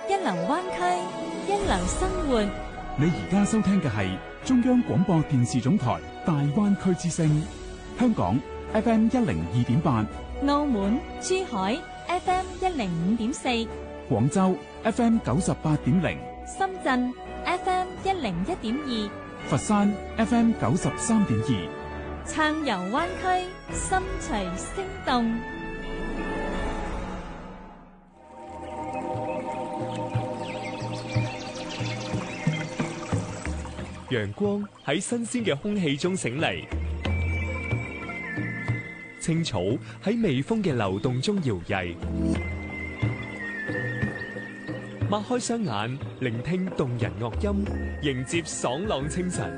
一流灣區，一流生活。 你而家收聽嘅係中央廣播電視總台大灣區之聲，香港 FM 102.8， 澳門、珠海 FM 105.4， 廣州 FM 98.0， 深圳 FM 101.2， 佛山 FM 93.2， 暢遊灣區，心隨聲動。 陽光喺新鮮嘅空氣中醒嚟，青草喺微風嘅流動中搖曳，擘開雙眼，聆聽動人樂音，迎接爽朗清晨。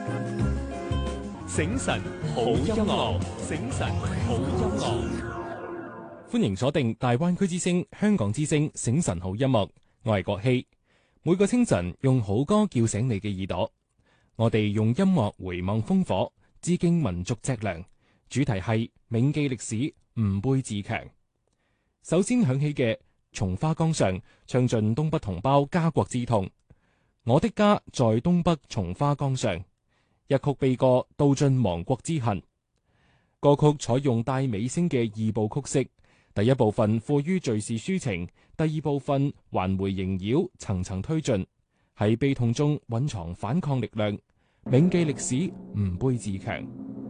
醒晨好音樂，醒晨好音樂。 歡迎鎖定大灣區之聲、香港之聲醒晨好音樂，我係國希。每個清晨用好歌叫醒你嘅耳朵。我哋用音樂回望烽火，致敬民族脊梁。主題係銘記歷史，吾輩自強。首先響起嘅《松花江上》，唱盡東北同胞家國之痛。我的家在東北松花江上，一曲悲歌道盡亡國之恨。歌曲採用帶尾聲嘅二部曲式，第一部分富於敘事抒情，第二部分環回縈繞，層層推進。喺悲痛中蘊藏反抗力量，銘記歷史，吾輩自強。